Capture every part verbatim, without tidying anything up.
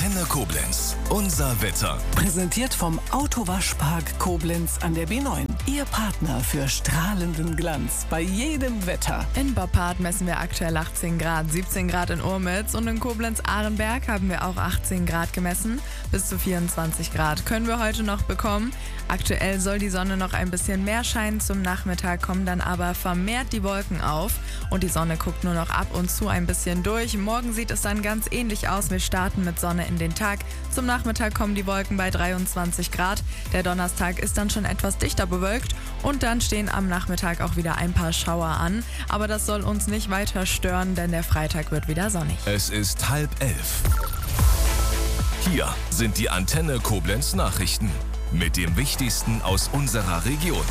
Antenne Koblenz. Unser Wetter. Präsentiert vom Autowaschpark Koblenz an der B neun. Ihr Partner für strahlenden Glanz bei jedem Wetter. In Boppard messen wir aktuell achtzehn Grad, siebzehn Grad in Urmitz und in Koblenz-Ahrenberg haben wir auch achtzehn Grad gemessen. Bis zu vierundzwanzig Grad können wir heute noch bekommen. Aktuell soll die Sonne noch ein bisschen mehr scheinen. Zum Nachmittag kommen dann aber vermehrt die Wolken auf und die Sonne guckt nur noch ab und zu ein bisschen durch. Morgen sieht es dann ganz ähnlich aus. Wir starten mit Sonne in den Tag. Zum Nachmittag kommen die Wolken bei dreiundzwanzig Grad. Der Donnerstag ist dann schon etwas dichter bewölkt und dann stehen am Nachmittag auch wieder ein paar Schauer an. Aber das soll uns nicht weiter stören, denn der Freitag wird wieder sonnig. Es ist halb elf. Hier sind die Antenne Koblenz Nachrichten mit dem Wichtigsten aus unserer Region.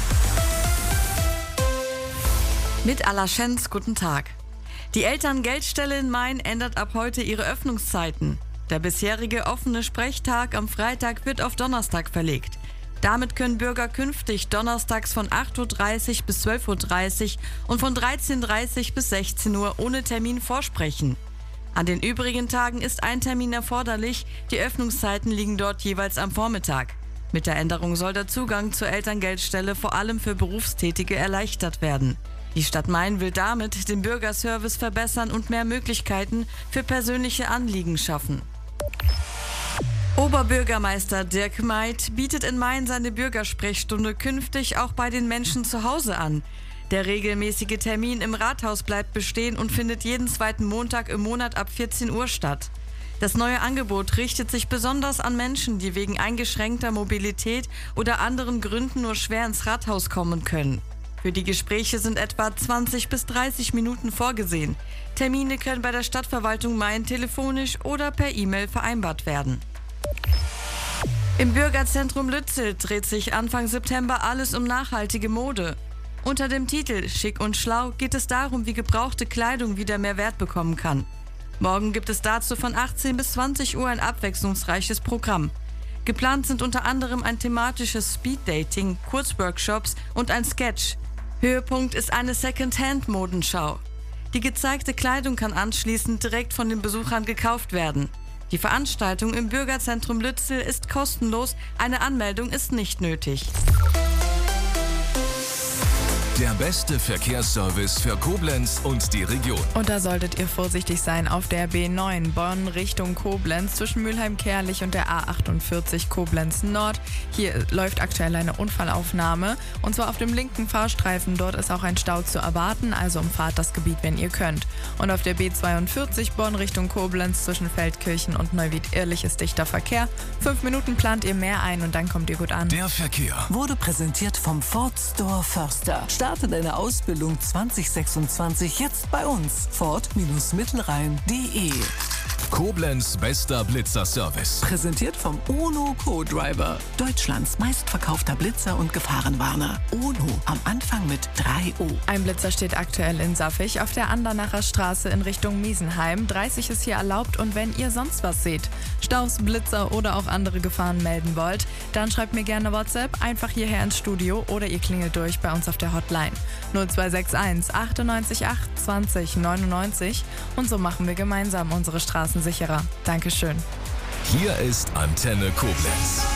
Mit Alaschenz, guten Tag. Die Elterngeldstelle in Main ändert ab heute ihre Öffnungszeiten. Der bisherige offene Sprechtag am Freitag wird auf Donnerstag verlegt. Damit können Bürger künftig donnerstags von acht Uhr dreißig bis zwölf Uhr dreißig und von dreizehn Uhr dreißig bis sechzehn Uhr ohne Termin vorsprechen. An den übrigen Tagen ist ein Termin erforderlich, die Öffnungszeiten liegen dort jeweils am Vormittag. Mit der Änderung soll der Zugang zur Elterngeldstelle vor allem für Berufstätige erleichtert werden. Die Stadt Main will damit den Bürgerservice verbessern und mehr Möglichkeiten für persönliche Anliegen schaffen. Oberbürgermeister Dirk Meid bietet in Main seine Bürgersprechstunde künftig auch bei den Menschen zu Hause an. Der regelmäßige Termin im Rathaus bleibt bestehen und findet jeden zweiten Montag im Monat ab vierzehn Uhr statt. Das neue Angebot richtet sich besonders an Menschen, die wegen eingeschränkter Mobilität oder anderen Gründen nur schwer ins Rathaus kommen können. Für die Gespräche sind etwa zwanzig bis dreißig Minuten vorgesehen. Termine können bei der Stadtverwaltung Main telefonisch oder per E-Mail vereinbart werden. Im Bürgerzentrum Lützel dreht sich Anfang September alles um nachhaltige Mode. Unter dem Titel Schick und Schlau geht es darum, wie gebrauchte Kleidung wieder mehr Wert bekommen kann. Morgen gibt es dazu von achtzehn bis zwanzig Uhr ein abwechslungsreiches Programm. Geplant sind unter anderem ein thematisches Speeddating, Kurzworkshops und ein Sketch. Höhepunkt ist eine Second-Hand-Modenschau. Die gezeigte Kleidung kann anschließend direkt von den Besuchern gekauft werden. Die Veranstaltung im Bürgerzentrum Lützel ist kostenlos, eine Anmeldung ist nicht nötig. Der beste Verkehrsservice für Koblenz und die Region. Und da solltet ihr vorsichtig sein auf der B neun Bonn Richtung Koblenz zwischen Mülheim-Kerlich und der A achtundvierzig Koblenz Nord. Hier läuft aktuell eine Unfallaufnahme und zwar auf dem linken Fahrstreifen. Dort ist auch ein Stau zu erwarten, also umfahrt das Gebiet, wenn ihr könnt. Und auf der B zweiundvierzig Bonn Richtung Koblenz zwischen Feldkirchen und Neuwied-Irlich ist dichter Verkehr. Fünf Minuten plant ihr mehr ein und dann kommt ihr gut an. Der Verkehr Wurde präsentiert vom Ford Store Förster. Starte deine Ausbildung zwanzig sechsundzwanzig jetzt bei uns. Ford-Mittelrhein punkt de. Koblenz bester Blitzer-Service. Präsentiert vom UNO Co-Driver. Deutschlands meistverkaufter Blitzer und Gefahrenwarner. UNO am Anfang mit drei O. Ein Blitzer steht aktuell in Saffig auf der Andernacher Straße in Richtung Miesenheim. dreißig ist hier erlaubt und wenn ihr sonst was seht, Staus, Blitzer oder auch andere Gefahren melden wollt, dann schreibt mir gerne WhatsApp einfach hierher ins Studio oder ihr klingelt durch bei uns auf der Hotline null zwei sechs eins achtundneunzig acht zwanzig neunundneunzig und so machen wir gemeinsam unsere Straßen sicherer. Dankeschön. Hier ist Antenne Koblenz.